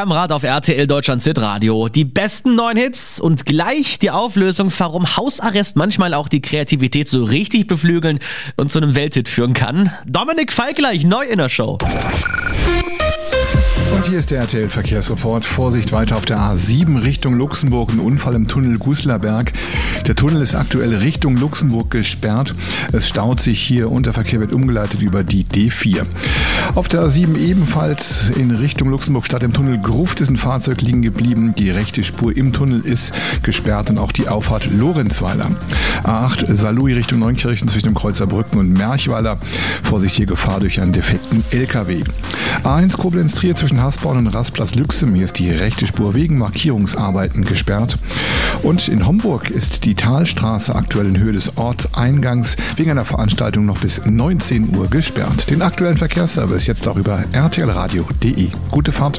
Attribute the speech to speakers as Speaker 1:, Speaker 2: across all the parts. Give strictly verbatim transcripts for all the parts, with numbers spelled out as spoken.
Speaker 1: Kamerad auf R T L Deutschland Hit Radio. Die besten neuen Hits und gleich die Auflösung, warum Hausarrest manchmal auch die Kreativität so richtig beflügeln und zu einem Welthit führen kann. Dominik Falk gleich neu in der Show.
Speaker 2: Und hier ist der R T L-Verkehrsreport. Vorsicht weiter auf der A sieben Richtung Luxemburg. Ein Unfall im Tunnel Guslarberg. Der Tunnel ist aktuell Richtung Luxemburg gesperrt. Es staut sich hier und der Verkehr wird umgeleitet über die D vier. Auf der A sieben ebenfalls in Richtung Luxemburg statt im Tunnel Gruft ist ein Fahrzeug liegen geblieben. Die rechte Spur im Tunnel ist gesperrt und auch die Auffahrt Lorenzweiler. A acht Saarlouis Richtung Neunkirchen zwischen dem Kreuzer Brücken und Merchweiler. Vorsicht hier Gefahr durch einen defekten L K W. A eins Koblenz-Trier zwischen Hasborn und Rastplatz-Lüxem. Hier ist die rechte Spur wegen Markierungsarbeiten gesperrt. Und in Homburg ist die Talstraße aktuell in Höhe des Ortseingangs wegen einer Veranstaltung noch bis neunzehn Uhr gesperrt. Den aktuellen Verkehrsservice jetzt auch über r t l radio punkt d e. Gute Fahrt.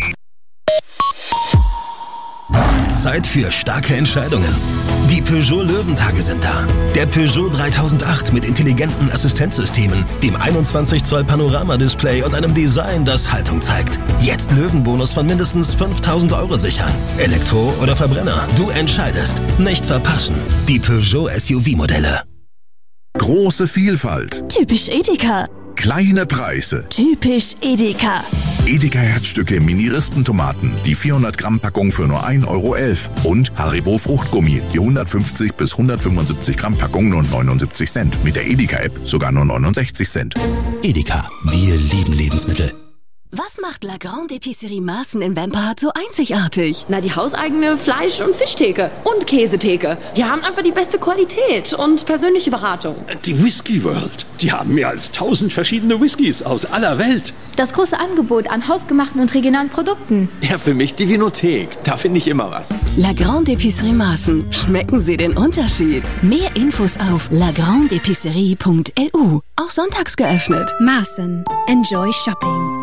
Speaker 3: Zeit für starke Entscheidungen. Die Peugeot Löwentage sind da. Der Peugeot dreitausendacht mit intelligenten Assistenzsystemen, dem einundzwanzig Zoll Panoramadisplay und einem Design, das Haltung zeigt. Jetzt Löwenbonus von mindestens fünftausend Euro sichern. Elektro oder Verbrenner, du entscheidest. Nicht verpassen. Die Peugeot S U V-Modelle.
Speaker 4: Große Vielfalt.
Speaker 5: Typisch Edeka.
Speaker 4: Kleine Preise.
Speaker 5: Typisch Edeka.
Speaker 4: Edeka Herzstücke Mini-Rispentomaten, die vierhundert Gramm Packung für nur ein Euro elf. Und Haribo Fruchtgummi, die hundertfünfzig bis hundertfünfundsiebzig Gramm Packung nur neunundsiebzig Cent. Mit der Edeka-App sogar nur neunundsechzig Cent.
Speaker 6: Edeka, wir lieben Lebensmittel.
Speaker 5: Was macht La Grande Épicerie Maaßen in Wemperhard so einzigartig?
Speaker 7: Na, die hauseigene Fleisch- und Fischtheke und Käsetheke. Die haben einfach die beste Qualität und persönliche Beratung.
Speaker 8: Die Whisky World. Die haben mehr als tausend verschiedene Whiskys aus aller Welt.
Speaker 9: Das große Angebot an hausgemachten und regionalen Produkten.
Speaker 10: Ja, für mich die Vinothek. Da finde ich immer was.
Speaker 5: La Grande Épicerie Maaßen. Schmecken Sie den Unterschied? Mehr Infos auf la grande épicerie punkt l u. Auch sonntags geöffnet.
Speaker 11: Maaßen. Enjoy shopping.